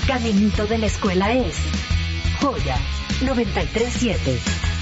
caminito de la escuela es Joya 93.7.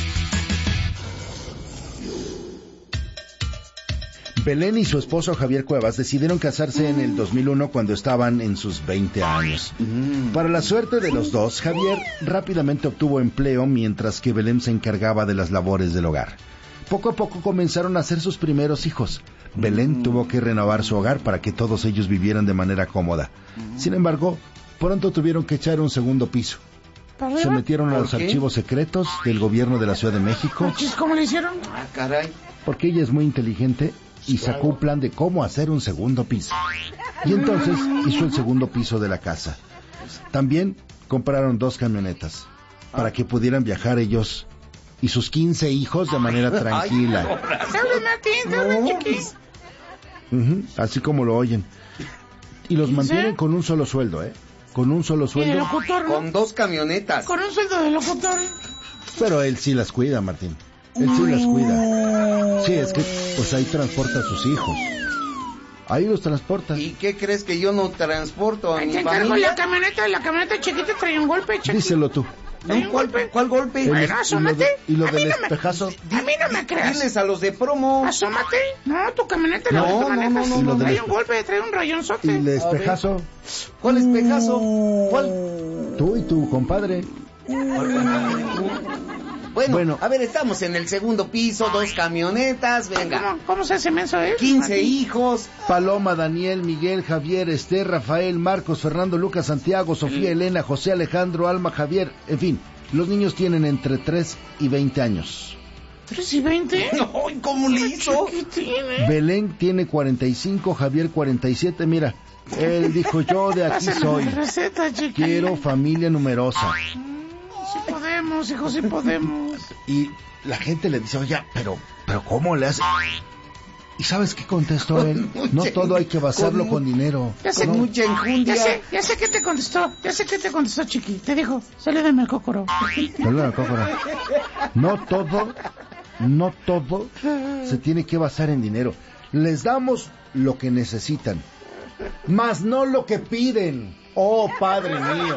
Belén y su esposo Javier Cuevas decidieron casarse en el 2001 cuando estaban en sus 20 años. Para la suerte de los dos, Javier rápidamente obtuvo empleo mientras que Belén se encargaba de las labores del hogar. Poco a poco comenzaron a ser sus primeros hijos. Belén tuvo que renovar su hogar para que todos ellos vivieran de manera cómoda. Sin embargo, pronto tuvieron que echar un segundo piso. Se metieron a los archivos secretos del gobierno de la Ciudad de México. ¿Cómo le hicieron? Ah, caray. Porque ella es muy inteligente y sacó un plan de cómo hacer un segundo piso. Y entonces hizo el segundo piso de la casa. También compraron 2 camionetas para que pudieran viajar ellos y sus 15 hijos de manera tranquila. Así como lo oyen. Y los mantienen con un solo sueldo, Con un solo sueldo. ¿Y el locutor, no? Con 2 camionetas. Con un sueldo de locutor. Pero él sí las cuida, Martín. Él sí las cuida. Sí, es que pues ahí transporta a sus hijos. Ahí los transporta. ¿Y qué crees que yo no transporto a mi familia? La camioneta chiquita trae un golpe, chiquito. Díselo tú. ¿Cuál golpe? Bueno, asómate. ¿Y lo del espejazo? A mí no me creas. Diles a los de promo. Asómate. No, tu camioneta la que manejas. No. Trae un golpe, trae un rayonzote. ¿Y el espejazo? ¿Cuál espejazo? ¿Cuál? Tú y tu compadre. Bueno, a ver, estamos en el segundo piso, 2 camionetas, venga. ¿Cómo se hace menso, 15 hijos. Paloma, Daniel, Miguel, Javier, Esther, Rafael, Marcos, Fernando, Lucas, Santiago, Sofía, Elena, José, Alejandro, Alma, Javier, en fin, los niños tienen entre 3 y 20 años. ¿3 y 20? No, ¿cómo le hizo? ¿Qué tiene? Podemos tiene 45, Javier 47, mira, él dijo, yo de aquí soy. Receta, quiero familia numerosa. Sí podemos, hijo, sí podemos. Y la gente le dice, oye, pero ¿cómo le hace? ¿Y sabes qué contestó él? No todo hay que basarlo con dinero. Ya sé, mucha enjundia. Ya sé qué te contestó. Chiqui. Te dijo, salúdame el cócoro. Salúdame el cócoro. No todo se tiene que basar en dinero. Les damos lo que necesitan, mas no lo que piden. Oh, Padre mío.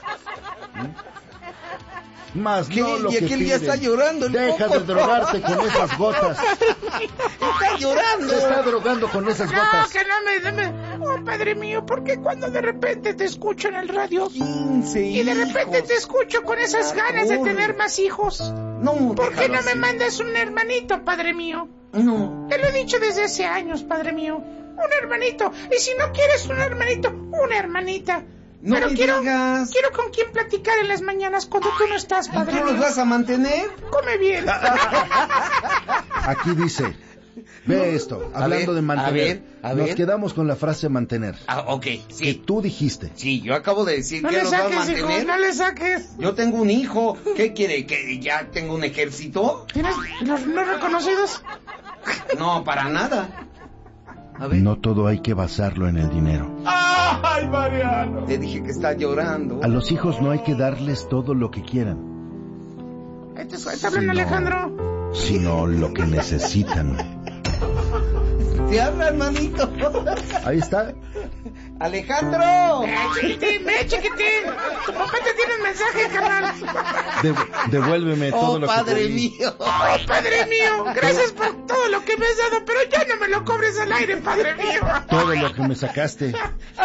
Más no lo y que aquel piden. ya está llorando. Deja de drogarte con esas gotas. Está llorando. Se está drogando con esas gotas. No, que no me. Oh, Padre mío, ¿por qué cuando de repente te escucho en el radio 15 y de repente hijos. te escucho con esas ganas de tener más hijos? No, ¿Por qué no así. me mandas un hermanito, Padre mío? No. Te lo he dicho desde hace años, Padre mío. Un hermanito. Y si no quieres un hermanito, una hermanita. No Pero me quiero con quién platicar en las mañanas cuando tú no estás, Padre ¿Tú mío. los vas a mantener? Come bien. Aquí dice, ve esto, hablando de mantener. A ver. Nos quedamos con la frase mantener. Ok, sí. Que tú dijiste. Sí, yo acabo de decir No que le los va a saques, mantener. hijo, no le saques. Yo tengo un hijo. ¿Qué quiere? ¿Que ya tengo un ejército? ¿Tienes los reconocidos? No, para nada. A ver. No todo hay que basarlo en el dinero. ¡Ay, Mariano! Te dije que está llorando. A los hijos no hay que darles todo lo que quieran, Está hablando Alejandro. sino lo que necesitan. Te habla, hermanito. Ahí está. ¡Alejandro! Chiquitín. Tu papá te tiene un mensaje, carnal. Devuélveme todo lo que Padre te di. mío. Oh, Padre mío, gracias por todo lo que me has dado, pero ya no me lo cobres al aire, Padre mío. Todo lo que me sacaste. Oh,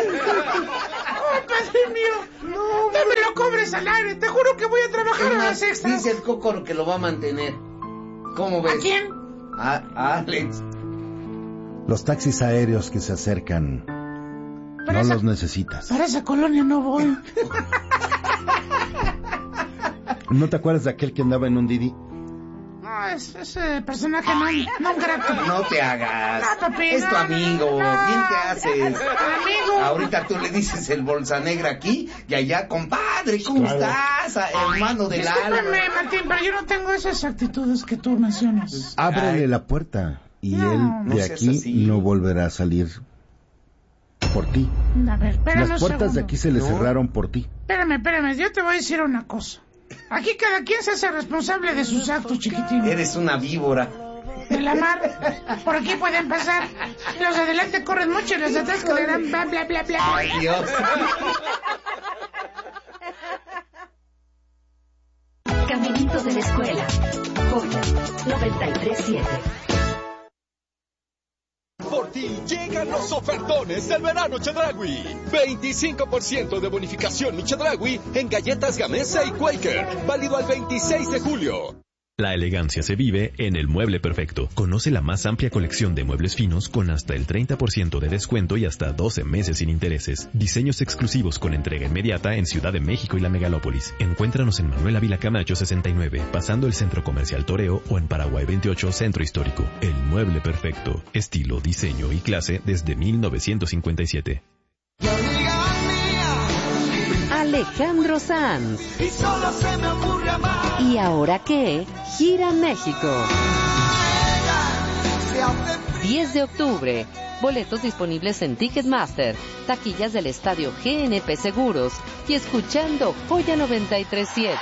Padre mío, no me lo cobres al aire. Te juro que voy a trabajar horas extras. Dice el cócoro que lo va a mantener. ¿Cómo ves? ¿A quién? A Alex. Los taxis aéreos que se acercan, no los necesitas. Para esa colonia no voy. ¿No te acuerdas de aquel que andaba en un Didi? No, es ese personaje no grato. No te hagas. No, papi, es tu amigo. Bien te haces. Amigo. Ahorita tú le dices el bolsa negra aquí y allá, compadre, ¿cómo estás? Hermano del alma. Discúlpame, Martín, pero yo no tengo esas actitudes que tú mencionas. Ábrele la puerta y No, él no de seas aquí así. no volverá a salir por ti. A ver, espérame Las puertas de aquí se le cerraron por ti. Espérame, yo te voy a decir una cosa. Aquí cada quien se hace responsable de sus actos, chiquitín. Eres una víbora. De la mar, por aquí pueden pasar. Los de adelante corren mucho y los de atrás correrán bla, bla, bla, bla. Ay, Dios. Caminito de la Escuela. Joya 93.7. Por ti llegan los ofertones del verano Chedraui. 25% de bonificación Chedraui en galletas Gamesa y Quaker. Válido al 26 de julio. La elegancia se vive en El Mueble Perfecto. Conoce la más amplia colección de muebles finos con hasta el 30% de descuento y hasta 12 meses sin intereses. Diseños exclusivos con entrega inmediata en Ciudad de México y la Megalópolis. Encuéntranos en Manuel Ávila Camacho 69, pasando el Centro Comercial Toreo, o en Paraguay 28, Centro Histórico. El Mueble Perfecto. Estilo, diseño y clase desde 1957. Alejandro Sanz. Y solo se me ocurre amar. ¿Y ahora qué? Gira México. 10 de octubre. Boletos disponibles en Ticketmaster, taquillas del estadio GNP Seguros y escuchando Joya 93.7.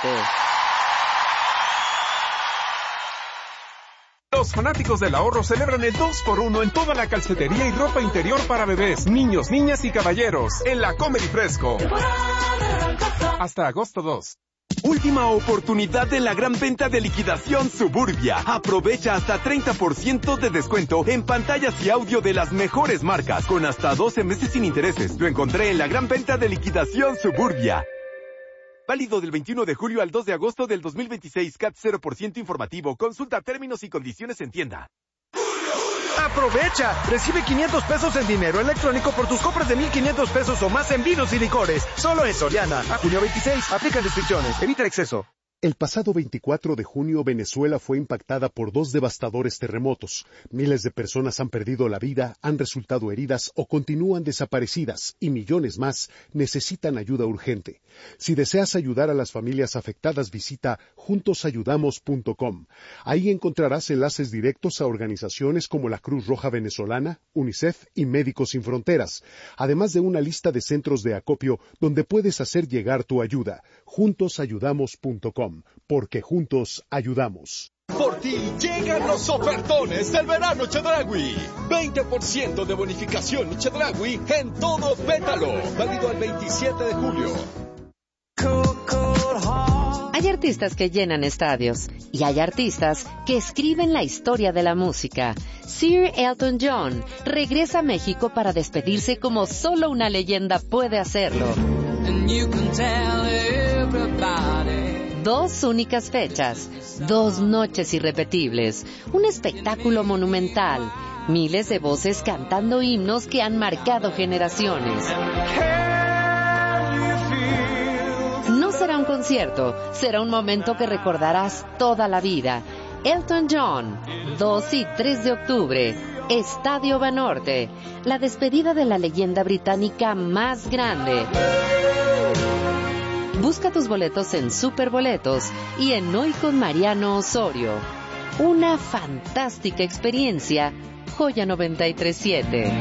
Los fanáticos del ahorro celebran el 2x1 en toda la calcetería y ropa interior para bebés, niños, niñas y caballeros en la Comer y Fresco. Hasta agosto 2. Última oportunidad de la gran venta de liquidación Suburbia. Aprovecha hasta 30% de descuento en pantallas y audio de las mejores marcas, con hasta 12 meses sin intereses. Lo encontré en la gran venta de liquidación Suburbia. Válido del 21 de julio al 2 de agosto del 2026. CAT 0% informativo. Consulta términos y condiciones en tienda. ¡Aprovecha! Recibe 500 pesos en dinero electrónico por tus compras de 1,500 pesos o más en vinos y licores. Solo en Soriana. A junio 26. Aplican restricciones. Evita el exceso. El pasado 24 de junio, Venezuela fue impactada por 2 devastadores terremotos. Miles de personas han perdido la vida, han resultado heridas o continúan desaparecidas, y millones más necesitan ayuda urgente. Si deseas ayudar a las familias afectadas, visita juntosayudamos.com. Ahí encontrarás enlaces directos a organizaciones como la Cruz Roja Venezolana, UNICEF y Médicos Sin Fronteras, además de una lista de centros de acopio donde puedes hacer llegar tu ayuda. juntosayudamos.com. Porque juntos ayudamos. Por ti llegan los ofertones del verano Chedraui. 20% de bonificación Chedraui en todo Pétalo. Válido al 27 de julio. Hay artistas que llenan estadios y hay artistas que escriben la historia de la música. Sir Elton John regresa a México para despedirse como solo una leyenda puede hacerlo. 2 únicas fechas, 2 noches irrepetibles, un espectáculo monumental, miles de voces cantando himnos que han marcado generaciones. No será un concierto, será un momento que recordarás toda la vida. Elton John, 2 y 3 de octubre, Estadio Banorte, la despedida de la leyenda británica más grande. Busca tus boletos en Superboletos y en Hoy con Mariano Osorio. Una fantástica experiencia. Joya 93.7.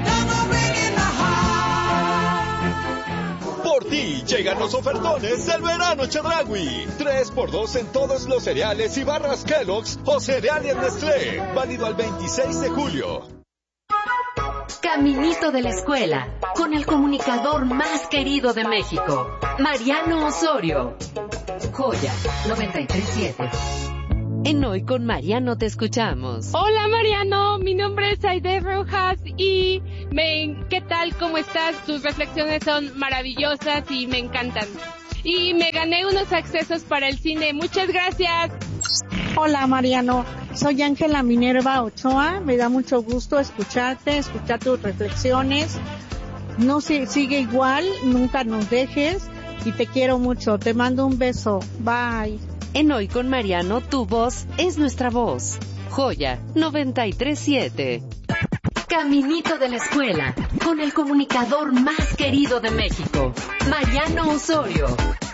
Por ti llegan los ofertones del verano Chedraui. 3x2 en todos los cereales y barras Kellogg's o cereales Nestlé. Válido al 26 de julio. Caminito de la Escuela, con el comunicador más querido de México, Mariano Osorio. Joya 93.7. En Hoy con Mariano te escuchamos. Hola Mariano, mi nombre es Aide Rojas y ¿qué tal? ¿Cómo estás? Tus reflexiones son maravillosas y me encantan. Y me gané unos accesos para el cine. Muchas gracias. Hola Mariano, soy Ángela Minerva Ochoa, me da mucho gusto escucharte, escuchar tus reflexiones. No sigue igual, nunca nos dejes y te quiero mucho, te mando un beso, bye. En Hoy con Mariano, tu voz es nuestra voz. Joya 93.7. Caminito de la Escuela, con el comunicador más querido de México, Mariano Osorio.